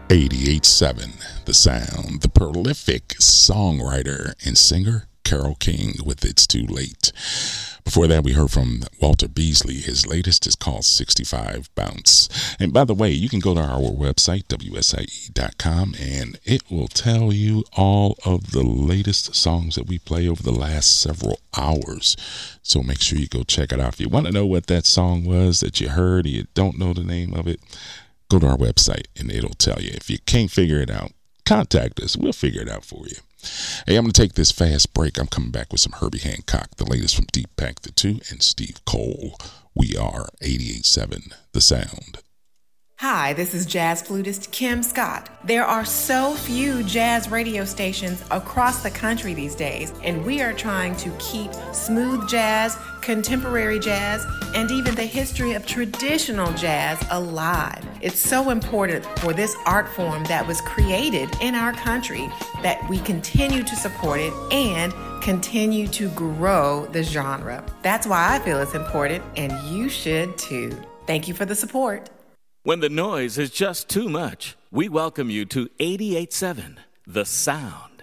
88.7 The Sound, the prolific songwriter and singer Carole King with It's Too Late. Before that, we heard from Walter Beasley. His latest is called 65 Bounce. And by the way, you can go to our website, WSIE.com, and it will tell you all of the latest songs that we play over the last several hours. So make sure you go check it out. If you want to know what that song was that you heard and you don't know the name of it, go to our website and it'll tell you. If you can't figure it out, contact us. We'll figure it out for you. Hey, I'm going to take this fast break. I'm coming back with some Herbie Hancock, the latest from Deep Pack the 2, and Steve Cole. We are 88.7 The Sound. Hi, this is jazz flutist Kim Scott. There are so few jazz radio stations across the country these days, and we are trying to keep smooth jazz, contemporary jazz, and even the history of traditional jazz alive. It's so important for this art form that was created in our country that we continue to support it and continue to grow the genre. That's why I feel it's important, and you should too. Thank you for the support. When the noise is just too much, we welcome you to 88.7 The Sound.